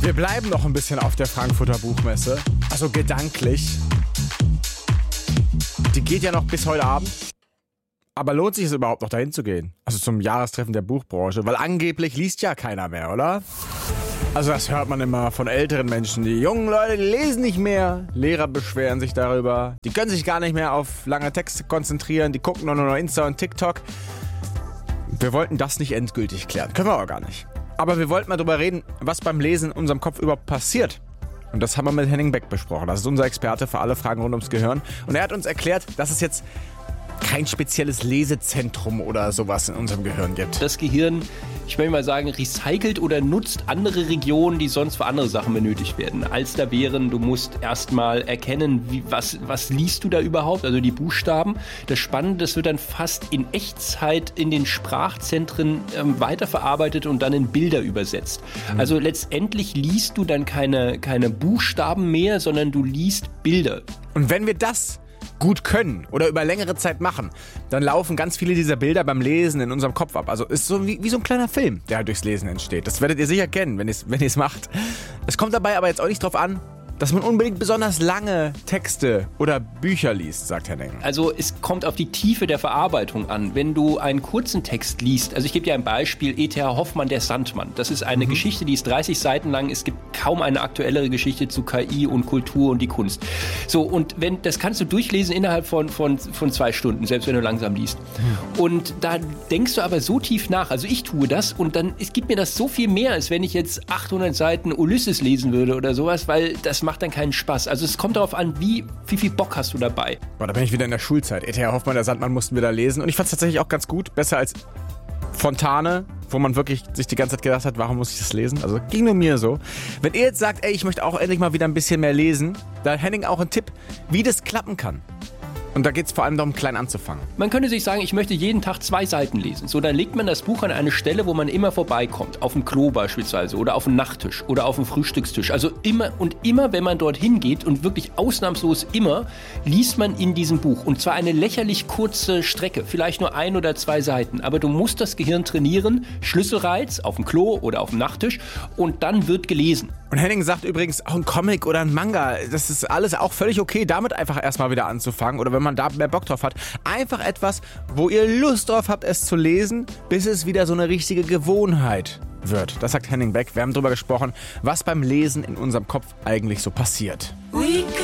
Wir bleiben noch ein bisschen auf der Frankfurter Buchmesse, also gedanklich. Die geht ja noch bis heute Abend. Aber lohnt sich es überhaupt noch dahin zu gehen? Also zum Jahrestreffen der Buchbranche, weil angeblich liest ja keiner mehr, oder? Also das hört man immer von älteren Menschen. Die jungen Leute, die lesen nicht mehr. Lehrer beschweren sich darüber. Die können sich gar nicht mehr auf lange Texte konzentrieren. Die gucken nur noch Insta und TikTok. Wir wollten das nicht endgültig klären. Können wir aber gar nicht. Aber wir wollten mal drüber reden, was beim Lesen in unserem Kopf überhaupt passiert. Und das haben wir mit Henning Beck besprochen. Das ist unser Experte für alle Fragen rund ums Gehirn. Und er hat uns erklärt, dass es jetzt kein spezielles Lesezentrum oder sowas in unserem Gehirn gibt. Das Gehirn, ich möchte mal sagen, recycelt oder nutzt andere Regionen, die sonst für andere Sachen benötigt werden. Als da wären, du musst erstmal erkennen, was liest du da überhaupt, also die Buchstaben. Das Spannende, das wird dann fast in Echtzeit in den Sprachzentren weiterverarbeitet und dann in Bilder übersetzt. Also letztendlich liest du dann keine Buchstaben mehr, sondern du liest Bilder. Und wenn wir das gut können oder über längere Zeit machen, dann laufen ganz viele dieser Bilder beim Lesen in unserem Kopf ab. Also ist so wie so ein kleiner Film, der halt durchs Lesen entsteht. Das werdet ihr sicher kennen, wenn ihr es macht. Es kommt dabei aber jetzt auch nicht drauf an, dass man unbedingt besonders lange Texte oder Bücher liest, sagt Henning. Also es kommt auf die Tiefe der Verarbeitung an. Wenn du einen kurzen Text liest, also ich gebe dir ein Beispiel, E.T.H. Hoffmann, der Sandmann. Das ist eine Geschichte, die ist 30 Seiten lang. Es gibt kaum eine aktuellere Geschichte zu KI und Kultur und die Kunst. So, und das kannst du durchlesen innerhalb von 2 Stunden, selbst wenn du langsam liest. Und da denkst du aber so tief nach, also ich tue das und dann es gibt mir das so viel mehr, als wenn ich jetzt 800 Seiten Ulysses lesen würde oder sowas, weil das macht dann keinen Spaß. Also es kommt darauf an, wie viel Bock hast du dabei. Boah, da bin ich wieder in der Schulzeit. E.T.H. Hoffmann, der Sandmann mussten wir da lesen. Und ich fand es tatsächlich auch ganz gut. Besser als Fontane, wo man wirklich sich die ganze Zeit gedacht hat, warum muss ich das lesen? Also ging nur mir so. Wenn ihr jetzt sagt, ey, ich möchte auch endlich mal wieder ein bisschen mehr lesen, da hat Henning auch einen Tipp, wie das klappen kann. Und da geht es vor allem darum, klein anzufangen. Man könnte sich sagen, ich möchte jeden Tag 2 Seiten lesen. So, dann legt man das Buch an eine Stelle, wo man immer vorbeikommt. Auf dem Klo beispielsweise oder auf dem Nachttisch oder auf dem Frühstückstisch. Also immer, wenn man dorthin geht und wirklich ausnahmslos immer, liest man in diesem Buch. Und zwar eine lächerlich kurze Strecke, vielleicht nur 1 oder 2 Seiten. Aber du musst das Gehirn trainieren, Schlüsselreiz auf dem Klo oder auf dem Nachttisch und dann wird gelesen. Und Henning sagt übrigens, auch ein Comic oder ein Manga, das ist alles auch völlig okay, damit einfach erstmal wieder anzufangen. Oder wenn man da mehr Bock drauf hat, einfach etwas, wo ihr Lust drauf habt, es zu lesen, bis es wieder so eine richtige Gewohnheit wird. Das sagt Henning Beck. Wir haben darüber gesprochen, was beim Lesen in unserem Kopf eigentlich so passiert.